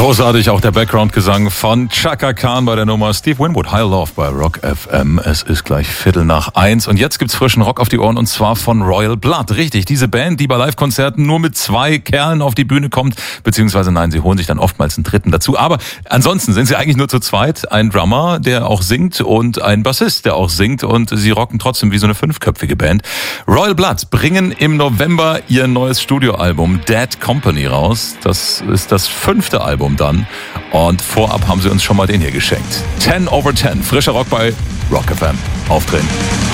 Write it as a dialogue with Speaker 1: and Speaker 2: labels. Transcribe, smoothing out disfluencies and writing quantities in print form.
Speaker 1: Großartig auch der Background-Gesang von Chaka Khan bei der Nummer Steve Winwood. High Love bei Rock FM. Es ist gleich 1:15 und jetzt gibt's frischen Rock auf die Ohren und zwar von Royal Blood. Richtig, diese Band, die bei Live-Konzerten nur mit 2 Kerlen auf die Bühne kommt, beziehungsweise nein, sie holen sich dann oftmals einen dritten dazu. Aber ansonsten sind sie eigentlich nur zu zweit. Ein Drummer, der auch singt und ein Bassist, der auch singt und sie rocken trotzdem wie so eine 5-köpfige Band. Royal Blood bringen im November ihr neues Studioalbum Dead Company raus. Das ist das 5. Album dann. Und vorab haben sie uns schon mal den hier geschenkt. 10/10, frischer Rock bei Rock FM. Aufdrehen.